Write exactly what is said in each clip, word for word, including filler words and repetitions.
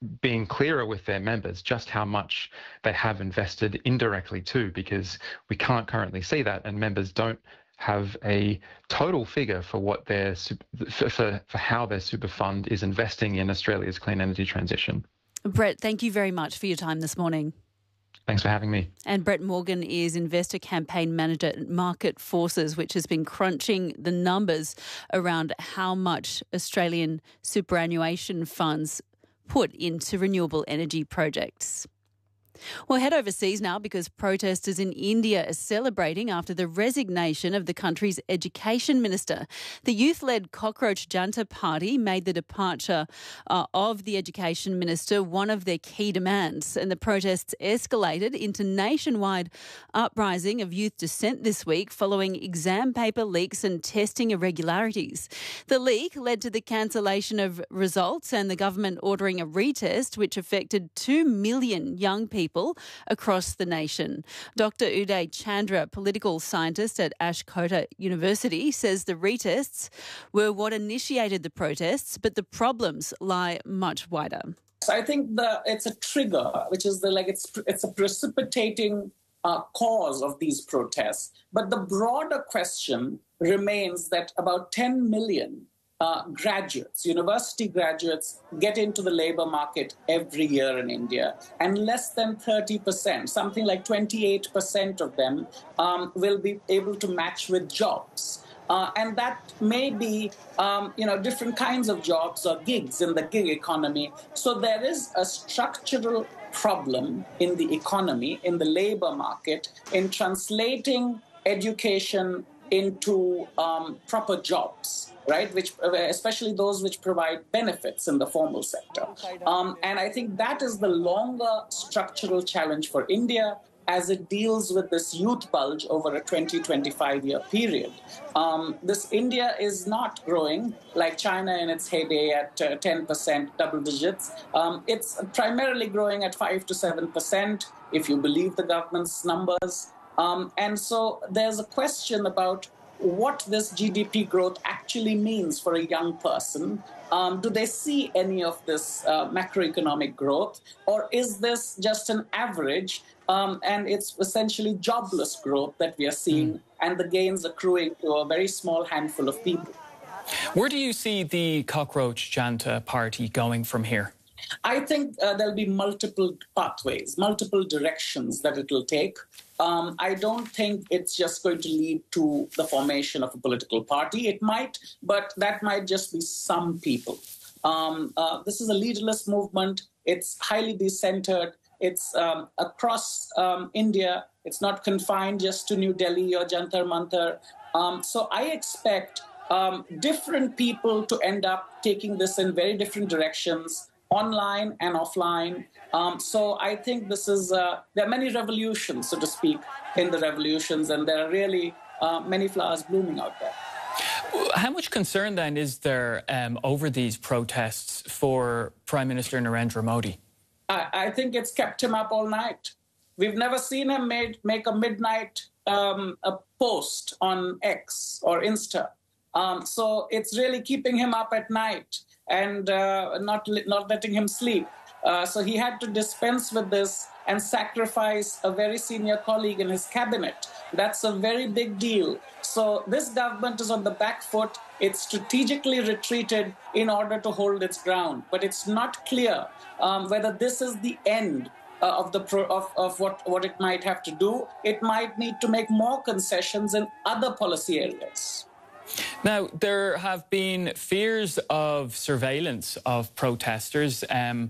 being clearer with their members just how much they have invested indirectly too, because we can't currently see that, and members don't have a total figure for what their for, for, for how their super fund is investing in Australia's clean energy transition. Brett, thank you very much for your time this morning. Thanks for having me. And Brett Morgan is Investor Campaign Manager at Market Forces, which has been crunching the numbers around how much Australian superannuation funds put into renewable energy projects. We'll head overseas now because protesters in India are celebrating after the resignation of the country's education minister. The youth-led Cockroach Janta Party made the departure uh, of the education minister one of their key demands, and the protests escalated into nationwide uprising of youth dissent this week following exam paper leaks and testing irregularities. The leak led to the cancellation of results and the government ordering a retest, which affected two million young people across the nation. Doctor Uday Chandra, political scientist at Ashkota University, says the retests were what initiated the protests, but the problems lie much wider. So I think the it's a trigger, which is the like it's it's a precipitating uh, cause of these protests. But the broader question remains that about ten million Uh, graduates, university graduates, get into the labour market every year in India, and less than thirty percent, something like twenty-eight percent of them um, will be able to match with jobs. Uh, and that may be, um, you know, different kinds of jobs or gigs in the gig economy. So there is a structural problem in the economy, in the labour market, in translating education into um, proper jobs, right? Which, especially those which provide benefits in the formal sector. Um, and I think that is the longer structural challenge for India as it deals with this youth bulge over a twenty, twenty-five year period. Um, this India is not growing like China in its heyday at uh, ten percent, double digits. Um, it's primarily growing at five to seven percent, if you believe the government's numbers. Um, and so there's a question about what this G D P growth actually means for a young person. Um, do they see any of this uh, macroeconomic growth, or is this just an average um, and it's essentially jobless growth that we are seeing, mm. and the gains accruing to a very small handful of people? Where do you see the Cockroach Janta Party going from here? I think uh, there'll be multiple pathways, multiple directions that it will take. Um, I don't think it's just going to lead to the formation of a political party. It might, but that might just be some people. Um, uh, this is a leaderless movement. It's highly decentered. It's um, across um, India. It's not confined just to New Delhi or Jantar Mantar. Um, so I expect um, different people to end up taking this in very different directions, online and offline. Um, so I think this is, uh, there are many revolutions, so to speak, in the revolutions, and there are really uh, many flowers blooming out there. How much concern then is there um, over these protests for Prime Minister Narendra Modi? I, I think it's kept him up all night. We've never seen him made, make a midnight um, a post on X or Insta. Um, so it's really keeping him up at night and uh, not not letting him sleep. Uh, so he had to dispense with this and sacrifice a very senior colleague in his cabinet. That's a very big deal. So this government is on the back foot. It's strategically retreated in order to hold its ground. But it's not clear um, whether this is the end uh, of the pro- of, of what, what it might have to do. It might need to make more concessions in other policy areas. Now, there have been fears of surveillance of protesters, um,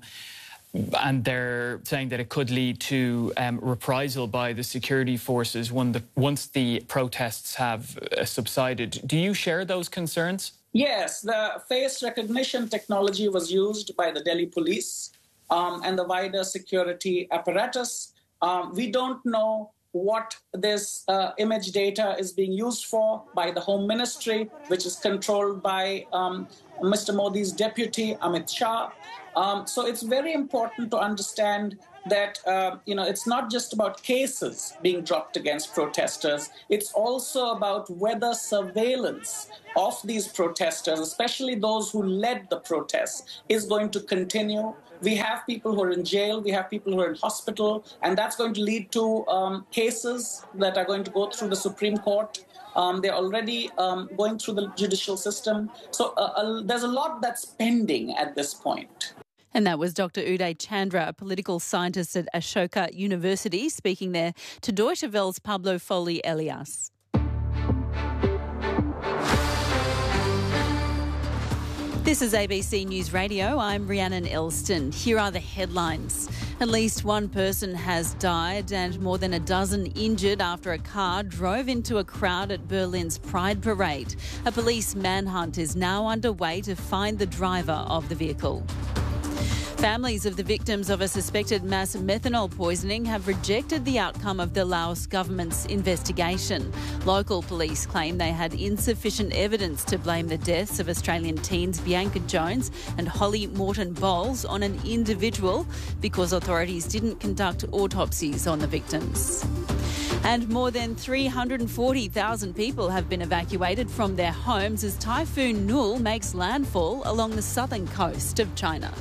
and they're saying that it could lead to um, reprisal by the security forces when the, once the protests have uh, subsided. Do you share those concerns? Yes, the face recognition technology was used by the Delhi police um, and the wider security apparatus. Um, we don't know what this uh, image data is being used for by the Home Ministry, which is controlled by um, Mister Modi's deputy, Amit Shah. Um, so it's very important to understand that, uh, you know, it's not just about cases being dropped against protesters. It's also about whether surveillance of these protesters, especially those who led the protests, is going to continue, We have people who are in jail, we have people who are in hospital, and that's going to lead to um, cases that are going to go through the Supreme Court. Um, they're already um, going through the judicial system. So uh, uh, there's a lot that's pending at this point. And that was Doctor Uday Chandra, a political scientist at Ashoka University, speaking there to Deutsche Welle's Pablo Foley Elias. This is A B C News Radio. I'm Rhiannon Elston. Here are the headlines. At least one person has died and more than a dozen injured after a car drove into a crowd at Berlin's Pride Parade. A police manhunt is now underway to find the driver of the vehicle. Families of the victims of a suspected mass methanol poisoning have rejected the outcome of the Laos government's investigation. Local police claim they had insufficient evidence to blame the deaths of Australian teens Bianca Jones and Holly Morton Bowles on an individual because authorities didn't conduct autopsies on the victims. And more than three hundred forty thousand people have been evacuated from their homes as Typhoon Nul makes landfall along the southern coast of China.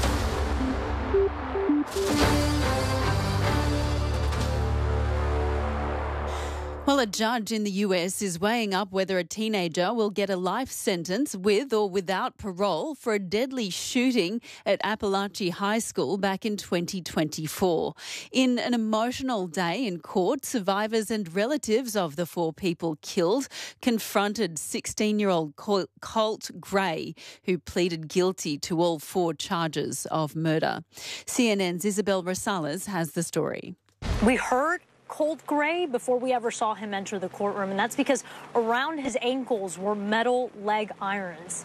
Well, a judge in the U S is weighing up whether a teenager will get a life sentence with or without parole for a deadly shooting at Appalachia High School back in twenty twenty-four. In an emotional day in court, survivors and relatives of the four people killed confronted sixteen-year-old Colt Gray, who pleaded guilty to all four charges of murder. C N N's Isabel Rosales has the story. We heard Colt Gray before we ever saw him enter the courtroom, and that's because around his ankles were metal leg irons.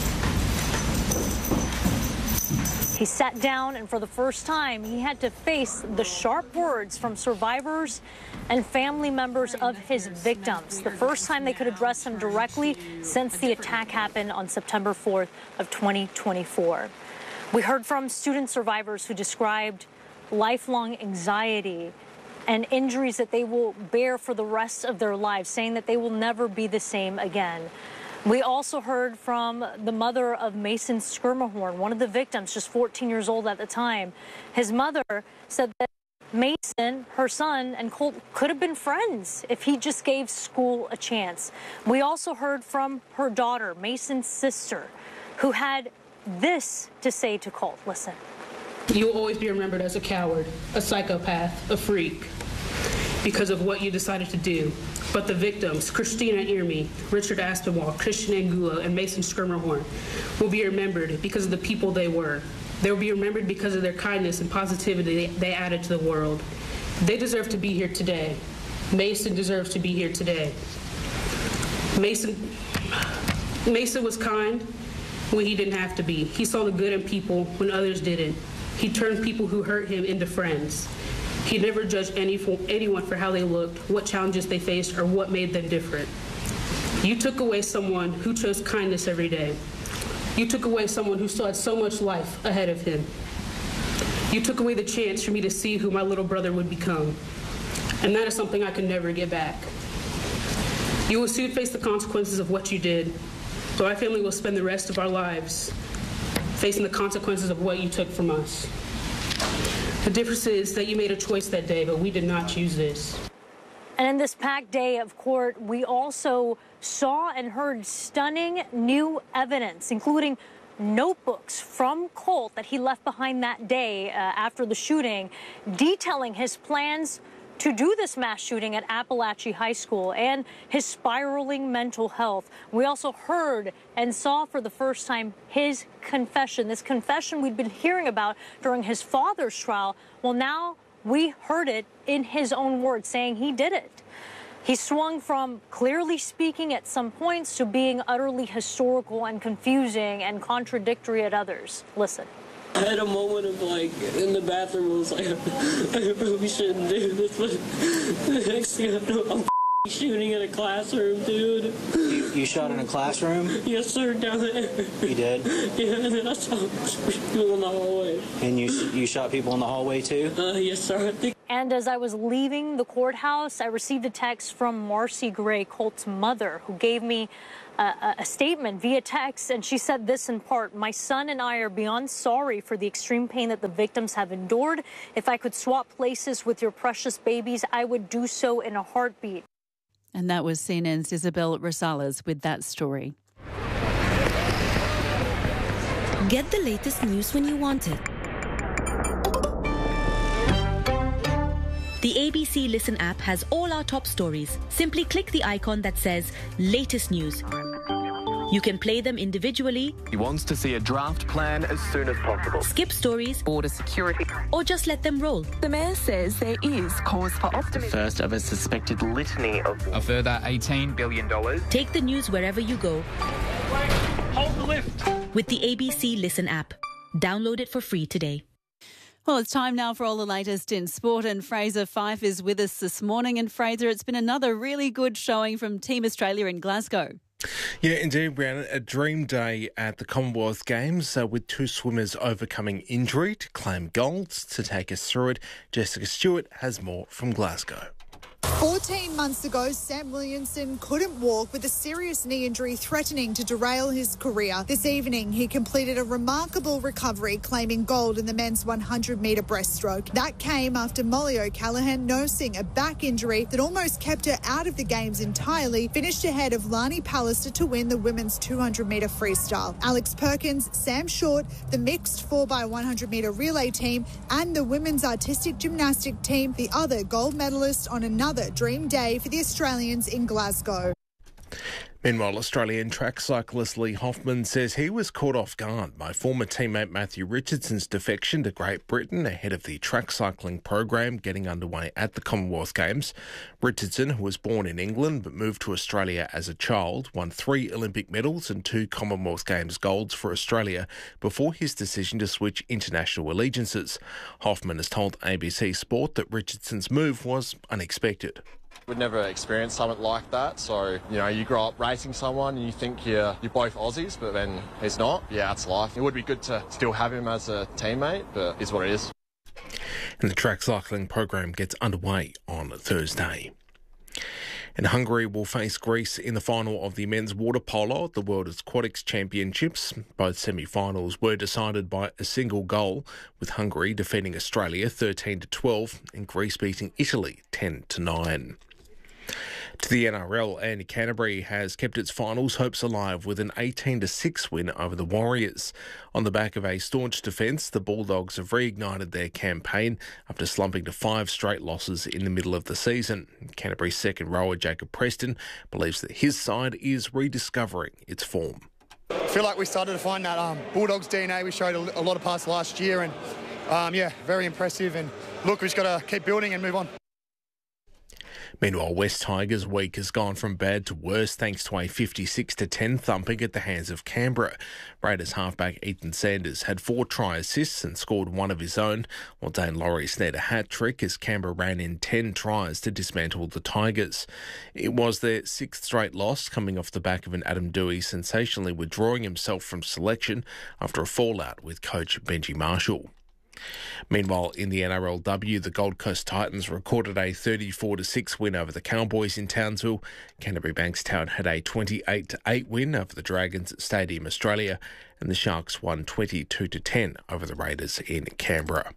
He sat down, and for the first time, he had to face the sharp words from survivors and family members of his victims. The first time they could address him directly since the attack happened on September fourth of twenty twenty-four. We heard from student survivors who described lifelong anxiety and injuries that they will bear for the rest of their lives, saying that they will never be the same again. We also heard from the mother of Mason Schermerhorn, one of the victims, just fourteen years old at the time. His mother said that Mason, her son, and Colt could have been friends if he just gave school a chance. We also heard from her daughter, Mason's sister, who had this to say to Colt. Listen. You will always be remembered as a coward, a psychopath, a freak, because of what you decided to do. But the victims, Christina Irmi, Richard Aspinwall, Christian Angulo, and Mason Schermerhorn, will be remembered because of the people they were. They will be remembered because of their kindness and positivity they added to the world. They deserve to be here today. Mason deserves to be here today. Mason, Mason was kind when he didn't have to be. He saw the good in people when others didn't. He turned people who hurt him into friends. He never judged any, anyone for how they looked, what challenges they faced, or what made them different. You took away someone who chose kindness every day. You took away someone who still had so much life ahead of him. You took away the chance for me to see who my little brother would become. And that is something I can never get back. You will soon face the consequences of what you did, so our family will spend the rest of our lives facing the consequences of what you took from us. The difference is that you made a choice that day, but we did not choose this. And in this packed day of court, we also saw and heard stunning new evidence, including notebooks from Colt that he left behind that day uh, after the shooting, detailing his plans to do this mass shooting at Appalachia High School and his spiraling mental health. We also heard and saw for the first time his confession, this confession we'd been hearing about during his father's trial. Well, now we heard it in his own words, saying he did it. He swung from clearly speaking at some points to being utterly historical and confusing and contradictory at others. Listen. I had a moment of, like, in the bathroom, I was like, I really shouldn't do this, but the next thing I know, I'm shooting in a classroom, dude. You, you shot in a classroom? Yes, sir, down there. You did? Yeah, and then I shot people in the hallway. And you you shot people in the hallway, too? Uh, yes, sir. I think And as I was leaving the courthouse, I received a text from Marcy Gray, Colt's mother, who gave me a, a statement via text. And she said this in part: "My son and I are beyond sorry for the extreme pain that the victims have endured. If I could swap places with your precious babies, I would do so in a heartbeat." And that was C N N's Isabel Rosales with that story. Get the latest news when you want it. The A B C Listen app has all our top stories. Simply click the icon that says Latest News. You can play them individually. He wants to see a draft plan as soon as possible. Skip stories. Border security. Or just let them roll. The mayor says there is cause for optimism. First of a suspected litany of... A further eighteen billion dollars. Take the news wherever you go. Wait, hold the lift. With the A B C Listen app. Download it for free today. Well, it's time now for all the latest in sport, and Fraser Fyfe is with us this morning. And Fraser, it's been another really good showing from Team Australia in Glasgow. Yeah, indeed, Brianna. A dream day at the Commonwealth Games uh, with two swimmers overcoming injury to claim golds. To take us through it, Jessica Stewart has more from Glasgow. fourteen months ago, Sam Williamson couldn't walk with a serious knee injury threatening to derail his career. This evening, he completed a remarkable recovery, claiming gold in the men's one hundred metre breaststroke. That came after Molly O'Callaghan, nursing a back injury that almost kept her out of the Games entirely, finished ahead of Lani Pallister to win the women's two hundred metre freestyle. Alex Perkins, Sam Short, the mixed four by one hundred metre relay team, and the women's artistic gymnastic team, the other gold medalist on another dream day for the Australians in Glasgow. Meanwhile, Australian track cyclist Lee Hoffman says he was caught off guard by former teammate Matthew Richardson's defection to Great Britain ahead of the track cycling program getting underway at the Commonwealth Games. Richardson, who was born in England but moved to Australia as a child, won three Olympic medals and two Commonwealth Games golds for Australia before his decision to switch international allegiances. Hoffman has told A B C Sport that Richardson's move was unexpected. We'd never experienced something like that, so, you know, you grow up racing someone and you think you're, you're both Aussies, but then he's not. Yeah, it's life. It would be good to still have him as a teammate, but it's what it is. And the track cycling program gets underway on Thursday. And Hungary will face Greece in the final of the men's water polo at the World Aquatics Championships. Both semi-finals were decided by a single goal, with Hungary defeating Australia thirteen to twelve and Greece beating Italy ten to nine. To the N R L, and Canterbury has kept its finals hopes alive with an eighteen to six win over the Warriors. On the back of a staunch defence, the Bulldogs have reignited their campaign after slumping to five straight losses in the middle of the season. Canterbury's second rower, Jacob Preston, believes that his side is rediscovering its form. I feel like we started to find that um, Bulldogs D N A we showed a, a lot of parts last year, and um, yeah, very impressive. And look, we've just got to keep building and move on. Meanwhile, West Tigers' week has gone from bad to worse thanks to a fifty-six to ten thumping at the hands of Canberra. Raiders halfback Ethan Sanders had four try assists and scored one of his own, while Dane Laurie snared a hat-trick as Canberra ran in ten tries to dismantle the Tigers. It was their sixth straight loss, coming off the back of an Adam Dewey sensationally withdrawing himself from selection after a fallout with coach Benji Marshall. Meanwhile, in the N R L W, the Gold Coast Titans recorded a thirty-four to six win over the Cowboys in Townsville. Canterbury Bankstown had a twenty-eight to eight win over the Dragons at Stadium Australia, and the Sharks won twenty-two to ten over the Raiders in Canberra.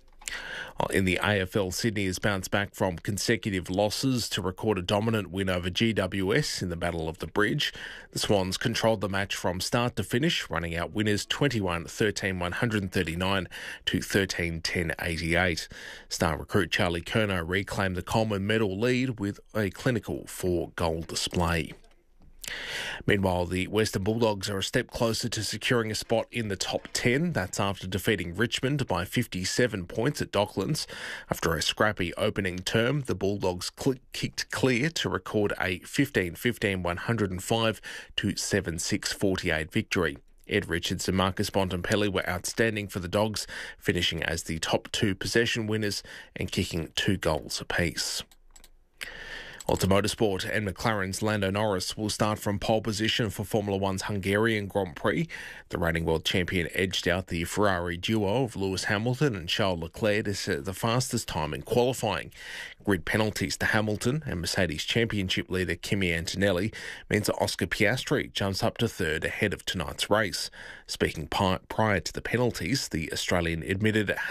In the A F L, Sydney has bounced back from consecutive losses to record a dominant win over G W S in the Battle of the Bridge. The Swans controlled the match from start to finish, running out winners twenty-one thirteen one thirty-nine to thirteen ten eighty-eight. Star recruit Charlie Curnow reclaimed the Coleman medal lead with a clinical four-goal display. Meanwhile, the Western Bulldogs are a step closer to securing a spot in the top ten. That's after defeating Richmond by fifty-seven points at Docklands. After a scrappy opening term, the Bulldogs cl- kicked clear to record a fifteen fifteen one oh five to seven six forty-eight victory. Ed Richards and Marcus Bontempelli were outstanding for the Dogs, finishing as the top two possession winners and kicking two goals apiece. Lots of motorsport, and McLaren's Lando Norris will start from pole position for Formula One's Hungarian Grand Prix. The reigning world champion edged out the Ferrari duo of Lewis Hamilton and Charles Leclerc to set the fastest time in qualifying. Grid penalties to Hamilton and Mercedes championship leader Kimi Antonelli means that Oscar Piastri jumps up to third ahead of tonight's race. Speaking prior to the penalties, the Australian admitted